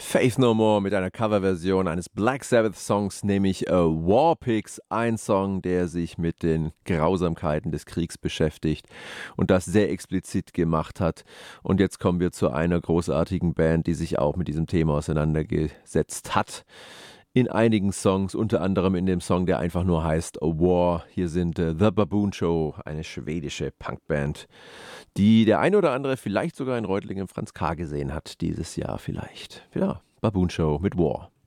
Faith No More mit einer Coverversion eines Black Sabbath-Songs, nämlich War Pigs, ein Song, der sich mit den Grausamkeiten des Kriegs beschäftigt und das sehr explizit gemacht hat. Und jetzt kommen wir zu einer großartigen Band, die sich auch mit diesem Thema auseinandergesetzt hat. In einigen Songs, unter anderem in dem Song, der einfach nur heißt A War. Hier sind The Baboon Show, eine schwedische Punkband, die der eine oder andere vielleicht sogar in Reutlingen im Franz K. gesehen hat, dieses Jahr vielleicht. Ja, Baboon Show mit War.